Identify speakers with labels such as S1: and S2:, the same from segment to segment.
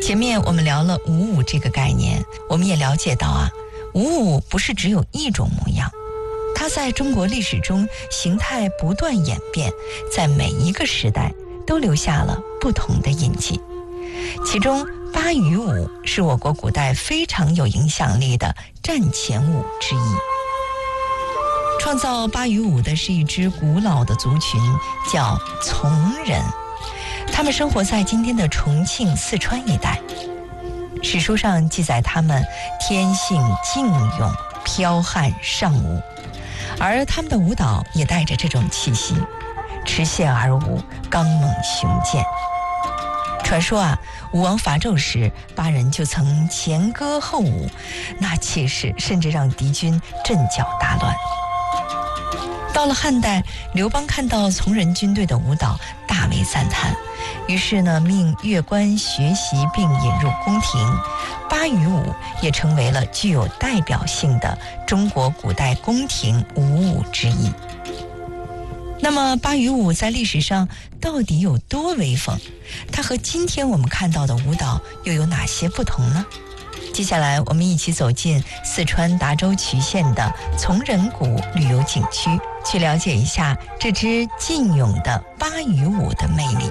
S1: 前面我们聊了舞舞这个概念，我们也了解到啊，舞舞不是只有一种模样，它在中国历史中形态不断演变，在每一个时代都留下了不同的印记。其中巴渝舞是我国古代非常有影响力的战前舞之一。创造巴渝舞的是一支古老的族群，叫从人，他们生活在今天的重庆、四川一带。史书上记载他们天性劲勇、剽悍尚武，而他们的舞蹈也带着这种气息，持械而舞，刚猛雄健。传说啊，武王伐纣时，巴人就曾前歌后舞，那气势甚至让敌军阵脚大乱。到了汉代，刘邦看到从人军队的舞蹈，大为赞叹，于是呢，命乐官学习并引入宫廷，巴渝舞也成为了具有代表性的中国古代宫廷舞舞之一。那么巴渝舞在历史上到底有多威风？它和今天我们看到的舞蹈又有哪些不同呢？接下来我们一起走进四川达州渠县的从人谷旅游景区，去了解一下这支劲勇的巴渝舞的魅力。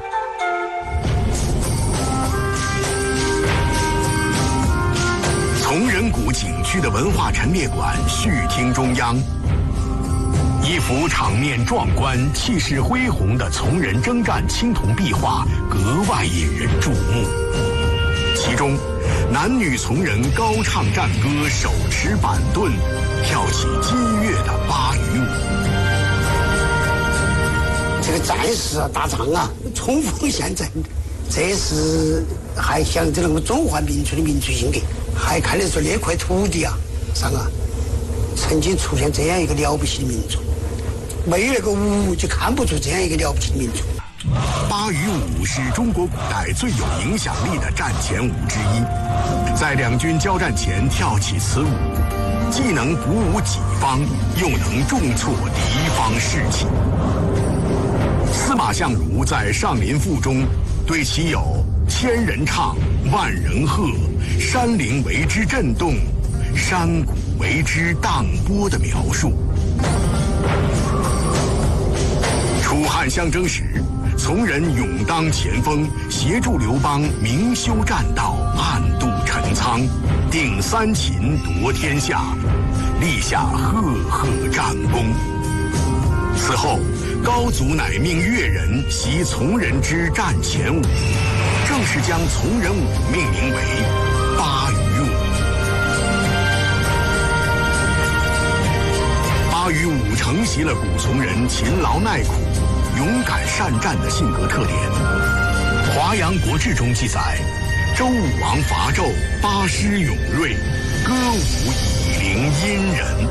S2: 从人谷景区的文化陈列馆续厅中央，一幅场面壮观、气势恢宏的从人征战青铜壁画格外引人注目。其中，男女从人高唱战歌，手持板盾，跳起激越的巴渝舞。
S3: 这个战士啊，打仗啊，冲锋陷阵，这是还象征了我们中华民族的民族性格，还看得出那块土地啊上啊，曾经出现这样一个了不起的民族。没那个舞就看不出这样一个了不起的民族。
S2: 巴渝舞是中国古代最有影响力的战前舞之一，在两军交战前跳起此舞，既能鼓舞己方，又能重挫敌方士气。司马相如在《上林赋》中对其有“千人唱，万人喝，山陵为之震动，山谷为之荡波”的描述。楚汉相争时，从人勇当前锋，协助刘邦明修栈道，暗度陈仓，定三秦，夺天下，立下赫赫战功。此后，高祖乃命越人习从人之战前舞，正式将从人舞命名为巴渝舞。巴渝舞承袭了古从人勤劳耐苦、勇敢善战的性格特点。《华阳国志》中记载，周武王伐纣，巴师勇锐，歌舞以灵殷人。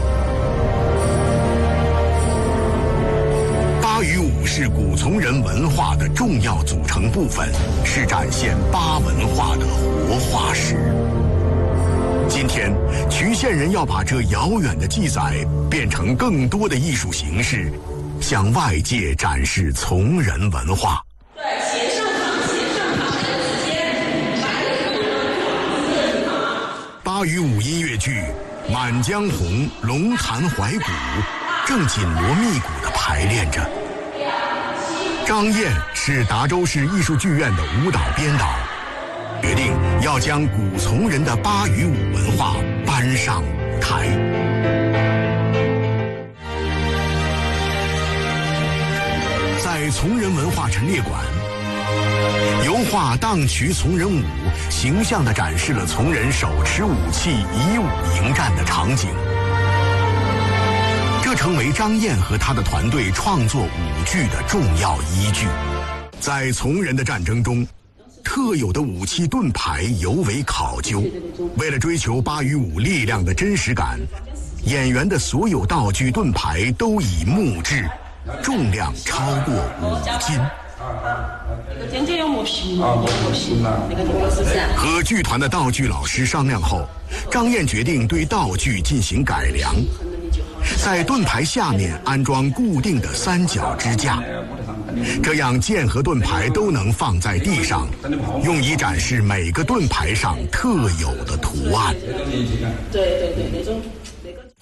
S2: 巴渝舞是古从人文化的重要组成部分，是展现巴文化的活化石。今天，渠县人要把这遥远的记载变成更多的艺术形式，向外界展示从人文化。巴渝舞音乐剧《满江红·龙潭怀古》正紧锣密鼓地排练着。张燕是达州市艺术剧院的舞蹈编导，决定要将古从人的巴渝舞文化搬上舞台。在从人文化陈列馆，油画荡渠从人舞形象地展示了从人手持武器以武迎战的场景，这成为张燕和他的团队创作舞剧的重要依据。在从人的战争中，特有的武器盾牌尤为考究。为了追求巴渝舞力量的真实感，演员的所有道具盾牌都以木制，重量超过5斤。和剧团的道具老师商量后，张燕决定对道具进行改良，在盾牌下面安装固定的3角支架， 这样剑和盾牌都能放在地上，用以展示每个盾牌上特有的图案。
S4: 对，那种那个。